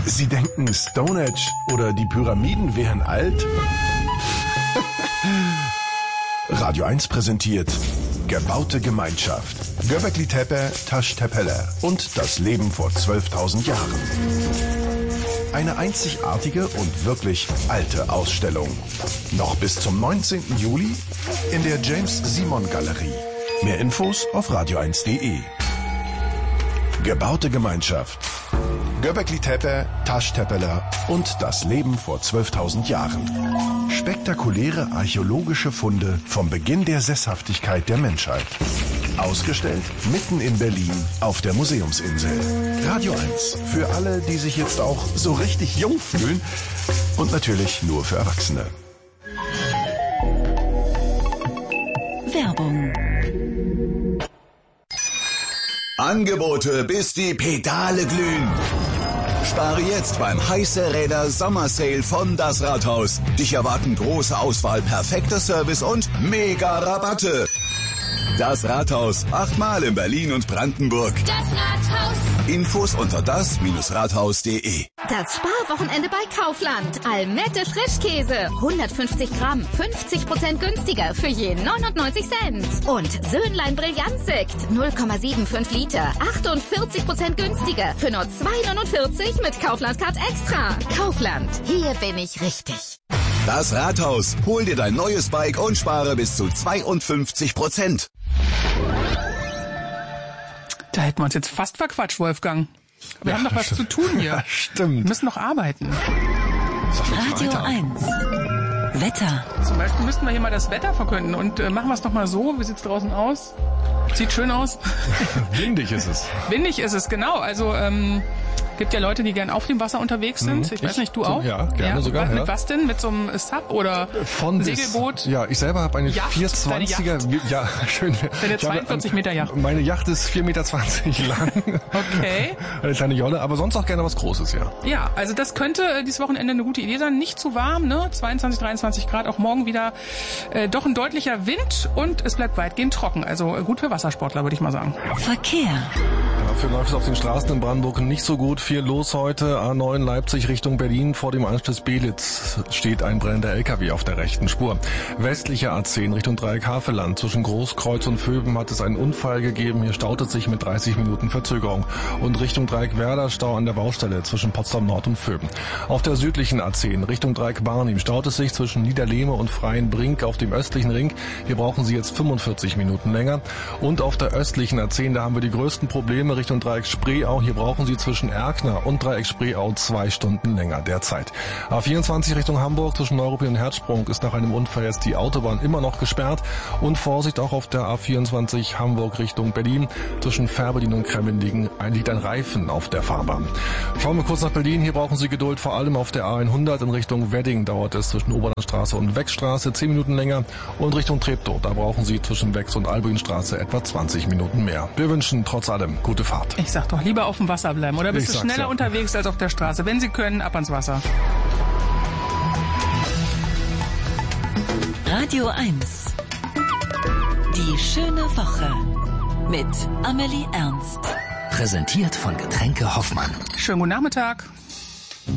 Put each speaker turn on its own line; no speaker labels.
Sie denken, Stonehenge oder die Pyramiden wären alt? Radio 1 präsentiert Gebaute Gemeinschaft. Göbekli Tepe, Taş Tepeler und das Leben vor 12.000 Jahren. Eine einzigartige und wirklich alte Ausstellung. Noch bis zum 19. Juli in der James-Simon-Galerie. Mehr Infos auf radio1.de. Gebaute Gemeinschaft. Göbekli Tepe, Taş Tepeler und das Leben vor 12.000 Jahren. Spektakuläre archäologische Funde vom Beginn der Sesshaftigkeit der Menschheit. Ausgestellt mitten in Berlin auf der Museumsinsel. Radio 1 für alle, die sich jetzt auch so richtig jung fühlen und natürlich nur für Erwachsene.
Werbung.
Angebote, bis die Pedale glühen. Spare jetzt beim Heiße Räder Sommersale von Das Rathaus. Dich erwarten große Auswahl, perfekter Service und mega Rabatte. Das Rathaus, 8-mal in Berlin und Brandenburg.
Das Rathaus.
Infos unter das-rathaus.de.
Das Sparwochenende bei Kaufland. Almette Frischkäse. 150 Gramm, 50% günstiger für je 99 Cent. Und Söhnlein Brillantsekt. 0,75 Liter, 48% günstiger für nur 2,49 mit Kaufland-Card Extra. Kaufland, hier bin ich richtig.
Das Rathaus. Hol dir dein neues Bike und spare bis zu 52%.
Da hätten wir uns jetzt fast verquatscht, Wolfgang. Wir haben noch was zu tun hier.
Ja, stimmt.
Wir müssen noch arbeiten.
Radio 1. Wetter.
Zum Beispiel müssten wir hier mal das Wetter verkünden. Und machen wir es doch mal so. Wie sieht's draußen aus? Sieht schön aus.
Windig ist es.
Windig ist es, genau. Also gibt ja Leute, die gern auf dem Wasser unterwegs sind. Ich weiß nicht, du auch?
Ja, gerne sogar.
Mit was denn? Mit so einem Sub oder Segelboot?
Ja, ich selber habe eine
Yacht?
420er. Ja, schön.
Deine 42 Meter Yacht.
Meine Yacht ist 4,20 Meter lang.
Okay.
Eine kleine Jolle, aber sonst auch gerne was Großes, ja.
Ja, also das könnte dieses Wochenende eine gute Idee sein. Nicht zu warm, ne? 22, 23 Grad. Auch morgen wieder doch ein deutlicher Wind und es bleibt weitgehend trocken. Also gut für Wassersportler, würde ich mal sagen.
Verkehr.
Dafür läuft es auf den Straßen in Brandenburg nicht so gut. Viel los heute. A9 Leipzig Richtung Berlin. Vor dem Anschluss Belitz steht ein brennender LKW auf der rechten Spur. Westliche A10 Richtung Dreieck Havelland. Zwischen Großkreuz und Vöben hat es einen Unfall gegeben. Hier staut es sich mit 30 Minuten Verzögerung. Und Richtung Dreieck Werder Stau an der Baustelle zwischen Potsdam Nord und Vöben. Auf der südlichen A10 Richtung Dreieck Barnim staut es sich zwischen Niederlehme und Freienbrink auf dem östlichen Ring. Hier brauchen Sie jetzt 45 Minuten länger. Und auf der östlichen A10, da haben wir die größten Probleme Richtung Dreieck Spreeau. Hier brauchen Sie zwischen Erkner und Dreieck Spreeau 2 Stunden länger derzeit. A24 Richtung Hamburg zwischen Neuruppin und Herzsprung ist nach einem Unfall jetzt die Autobahn immer noch gesperrt. Und Vorsicht auch auf der A24 Hamburg Richtung Berlin. Zwischen Fährberlin und Kremlingen liegt ein Reifen auf der Fahrbahn. Schauen wir kurz nach Berlin. Hier brauchen Sie Geduld, vor allem auf der A100 in Richtung Wedding dauert es zwischen Oberlandstraße und Weckstraße 10 Minuten länger. Und Richtung Treptow, da brauchen Sie zwischen Wex und Albuinstraße etwa 20 Minuten mehr. Wir wünschen trotz allem gute Fahrt.
Ich sag doch, lieber auf dem Wasser bleiben. Oder bist du schneller unterwegs als auf der Straße? Wenn Sie können, ab ans Wasser.
Radio 1. Die schöne Woche mit Amelie Ernst.
Präsentiert von Getränke Hoffmann.
Schönen guten Nachmittag.